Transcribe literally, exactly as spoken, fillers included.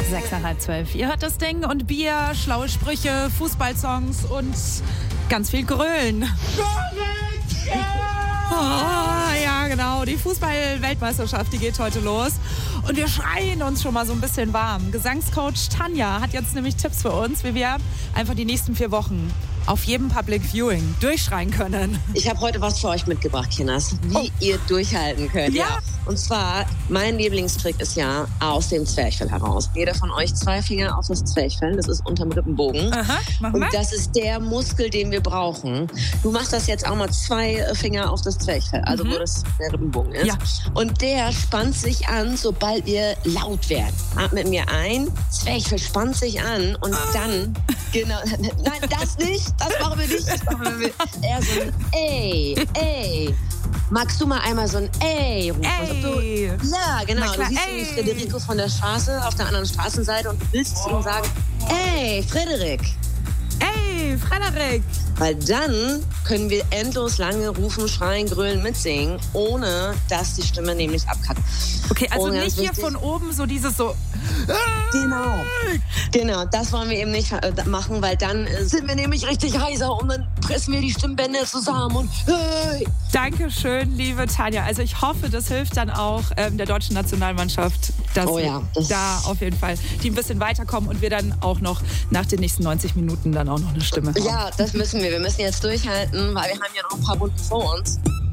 Sechs nach halb zwölf. Ihr hört das Ding und Bier, schlaue Sprüche, Fußballsongs und ganz viel Grölen. Oh, ja, genau. Die Fußball-Weltmeisterschaft, die geht heute los. Und wir schreien uns schon mal so ein bisschen warm. Gesangscoach Tanja hat jetzt nämlich Tipps für uns, wie wir einfach die nächsten vier Wochen auf jedem Public Viewing durchschreien können. Ich habe heute was für euch mitgebracht, Kinders, wie oh. ihr durchhalten könnt. Ja. Und zwar, mein Lieblingstrick ist ja aus dem Zwerchfell heraus. Jeder von euch zwei Finger auf das Zwerchfell, das ist unterm Rippenbogen. Aha, mach und mal. das ist der Muskel, den wir brauchen. Du machst das jetzt auch mal zwei Finger auf das Zwerchfell, also mhm. wo das der Rippenbogen ist. Ja. Und der spannt sich an, sobald ihr laut werdet. Atmet mir ein, Zwerchfell spannt sich an und ah. dann, genau, nein, das nicht, das machen wir nicht, das machen wir nicht. Eher so ein Ey, ey. Magst du mal einmal so ein Ey rufen? Ey. Du, ja, genau. Klar, du siehst ey. nämlich Federico von der Straße auf der anderen Straßenseite und du willst zu ihm sagen, ey, Frederik. Ey, Frederik. Weil dann können wir endlos lange rufen, schreien, grölen, mitsingen, ohne dass die Stimme nämlich abkackt. Okay, also Und nicht hier wichtig, von oben so dieses so... Genau, genau, das wollen wir eben nicht machen, weil dann sind wir nämlich richtig heiser und dann pressen wir die Stimmbänder zusammen und hey. Dankeschön, liebe Tanja. Also ich hoffe, das hilft dann auch ähm, der deutschen Nationalmannschaft, dass oh ja, das da auf jeden Fall die ein bisschen weiterkommen und wir dann auch noch nach den nächsten neunzig Minuten dann auch noch eine Stimme haben. Ja, das müssen wir. Wir müssen jetzt durchhalten, weil wir haben ja noch ein paar Runden vor uns.